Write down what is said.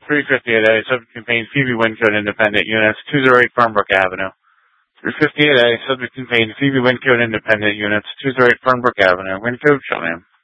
358A, subject contained Phoebe Wincode Independent Units, 208 Fernbrook Avenue. 358A, subject contained Phoebe Wincode Independent Units, 208 Fernbrook Avenue. Wincode, show name.